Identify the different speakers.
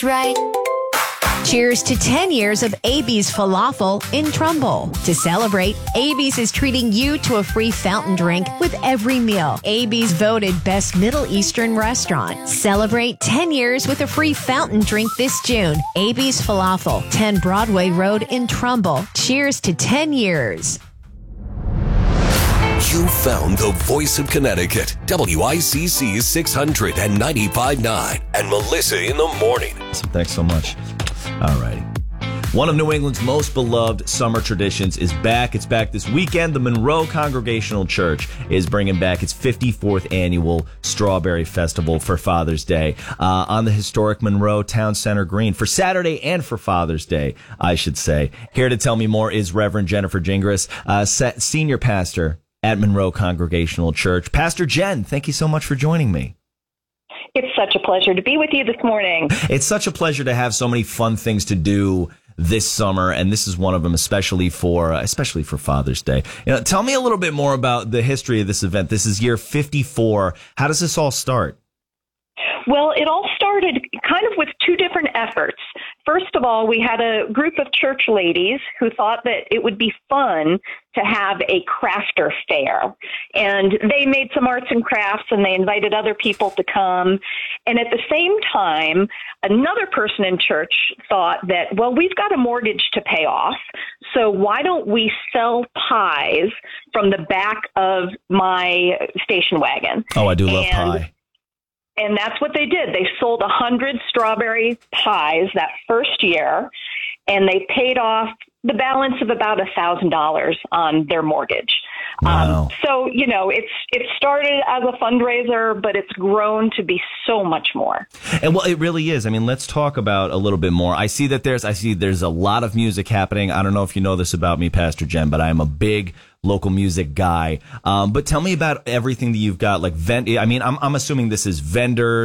Speaker 1: Right.
Speaker 2: Cheers to 10 years of AB's Falafel in Trumbull. To celebrate, AB's is treating you to a free fountain drink with every meal. AB's voted Best Middle Eastern Restaurant. Celebrate 10 years with a free fountain drink this June. AB's Falafel, 10 Broadway Road in Trumbull. Cheers to 10 years.
Speaker 3: You found the voice of Connecticut, WICC 695.9, and Melissa in the Morning.
Speaker 4: Thanks so much. All righty. One of New England's most beloved summer traditions is back. It's back this weekend. The Monroe Congregational Church is bringing back its 54th annual Strawberry Festival for Father's Day on the historic Monroe Town Center Green for Saturday and for Father's Day, I should say. Here to tell me more is Reverend Jennifer Gingras, senior pastor at Monroe Congregational Church. Pastor Jen, thank you so much for joining me.
Speaker 5: It's such a pleasure to be with you this morning.
Speaker 4: It's such a pleasure to have so many fun things to do this summer, and this is one of them, especially for Father's Day. Tell me a little bit more about the history of this event. This is year 54. How does this all start?
Speaker 5: Well, it all started kind of with two different efforts. First of all, we had a group of church ladies who thought that it would be fun to have a crafter fair. And they made some arts and crafts, and they invited other people to come. And at the same time, another person in church thought that, well, we've got a mortgage to pay off, so why don't we sell pies from the back of my station wagon?
Speaker 4: Oh, I do love pie.
Speaker 5: And that's what they did. They sold 100 strawberry pies that first year, and they paid off the balance of about $1,000 on their mortgage.
Speaker 4: Wow.
Speaker 5: So, it started as a fundraiser, but it's grown to be so much more.
Speaker 4: And well, it really is. I mean, let's talk about a little bit more. I see there's a lot of music happening. I don't know if you know this about me, Pastor Jen, but I am a big local music guy. But tell me about everything that you've got, like I'm assuming this is vendors.